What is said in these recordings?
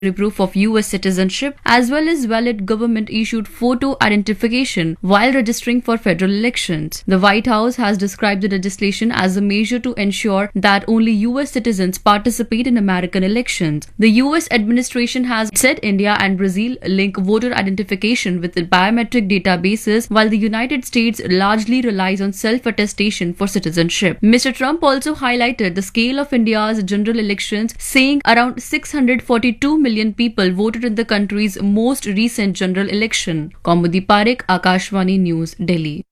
proof of US citizenship as well as valid government issued photo identification while registering for federal elections. The White House has described the legislation as a measure to ensure that only US citizens participate in American elections. The US administration has said India and Brazil link voter identification with the biometric databases while the United States largely relies on self-attestation for citizenship. Mr. Trump also highlighted the scale of India's general elections, saying around 642 million people voted in the country's most recent general election. Kaumudi Parekh, Akashvani News, Delhi.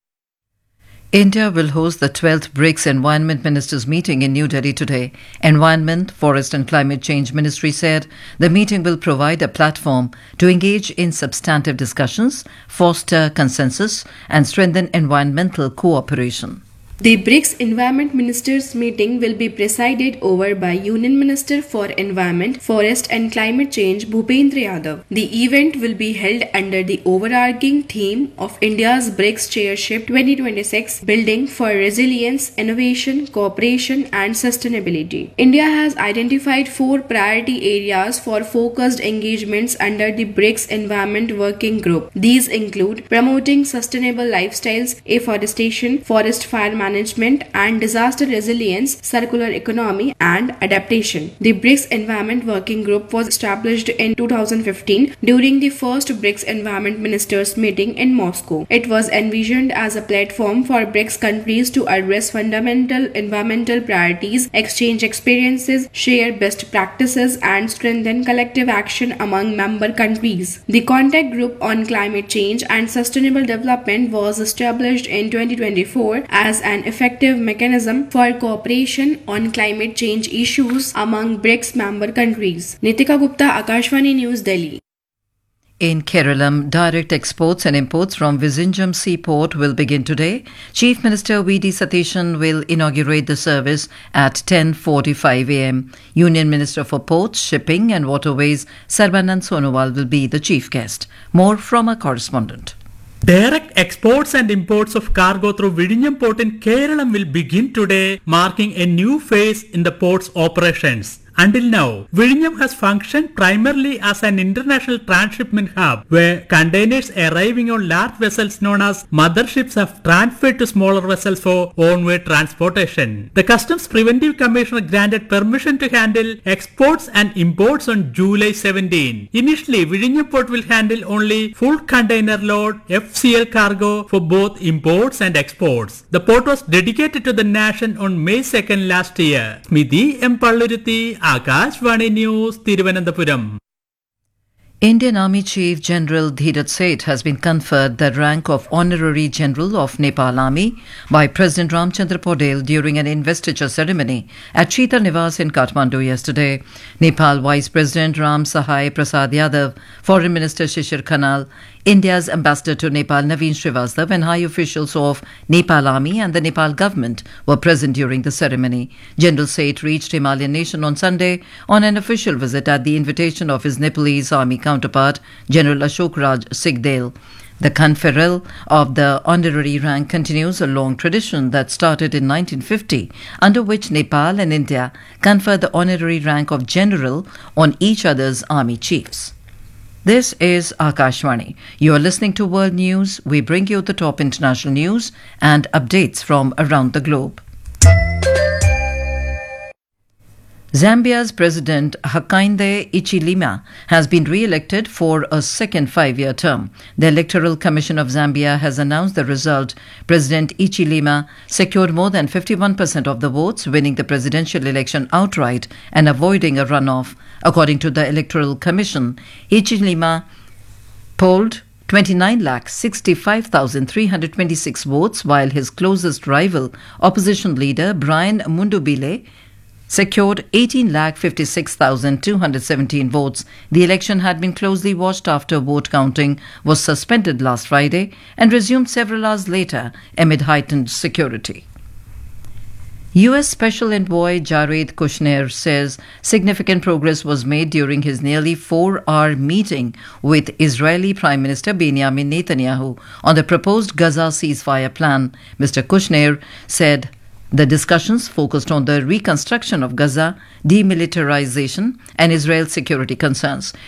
India will host the 12th BRICS Environment Ministers meeting in New Delhi today. Environment, Forest and Climate Change Ministry said the meeting will provide a platform to engage in substantive discussions, foster consensus and strengthen environmental cooperation. The BRICS Environment Ministers meeting will be presided over by Union Minister for Environment, Forest and Climate Change Bhupendra Yadav. The event will be held under the overarching theme of India's BRICS Chairship 2026, Building for Resilience, Innovation, Cooperation and Sustainability. India has identified 4 priority areas for focused engagements under the BRICS Environment Working Group. These include promoting sustainable lifestyles, afforestation, forest fire management and disaster resilience, circular economy and adaptation. The BRICS Environment Working Group was established in 2015 during the first BRICS Environment Ministers meeting in Moscow. It was envisioned as a platform for BRICS countries to address fundamental environmental priorities, exchange experiences, share best practices and strengthen collective action among member countries. The Contact Group on Climate Change and Sustainable Development was established in 2024 as an effective mechanism for cooperation on climate change issues among BRICS member countries. Nitika Gupta, Akashvani News, Delhi. In Kerala, direct exports and imports from Vizhinjam Seaport will begin today. Chief Minister V.D. Satishan will inaugurate the service at 10:45 a.m. Union Minister for Ports, Shipping and Waterways, Sarbanand Sonowal, will be the chief guest. More from our correspondent. Direct exports and imports of cargo through Vizhinjam Port in Kerala will begin today, marking a new phase in the port's operations. Until now, Vizhinjam has functioned primarily as an international transshipment hub where containers arriving on large vessels known as motherships have transferred to smaller vessels for on-way transportation. The Customs Preventive Commissioner granted permission to handle exports and imports on July 17. Initially, Vizhinjam Port will handle only full container load FCL cargo for both imports and exports. The port was dedicated to the nation on May 2nd last year. Smiti M. Palluruthi, Akashvani News, Thiruvananthapuram. Indian Army Chief General Dheeraj Seth has been conferred the rank of Honorary General of Nepal Army by President Ramchandra Paudel during an investiture ceremony at Sheetal Niwas in Kathmandu yesterday. Nepal Vice President Ram Sahai Prasad Yadav, Foreign Minister Shishir Khanal, India's Ambassador to Nepal Naveen Srivastav and high officials of Nepal Army and the Nepal government were present during the ceremony. General Seth reached Himalayan nation on Sunday on an official visit at the invitation of his Nepalese army counterpart, General Ashok Raj Sigdel. The conferral of the honorary rank continues a long tradition that started in 1950, under which Nepal and India confer the honorary rank of general on each other's army chiefs. This is Akashvani. You are listening to World News. We bring you the top international news and updates from around the globe. Zambia's President Hakainde Hichilema has been re-elected for a second 5-year term. The Electoral Commission of Zambia has announced the result. President Hichilema secured more than 51% of the votes, winning the presidential election outright and avoiding a runoff. According to the Electoral Commission, Hichilema polled 29,65,326 votes, while his closest rival, opposition leader Brian Mundubile, secured 18,56,217 votes. The election had been closely watched after vote counting was suspended last Friday and resumed several hours later amid heightened security. U.S. Special Envoy Jared Kushner says significant progress was made during his nearly 4-hour meeting with Israeli Prime Minister Benjamin Netanyahu on the proposed Gaza ceasefire plan. Mr. Kushner said The discussions focused on the reconstruction of Gaza, demilitarization, and Israel's security concerns.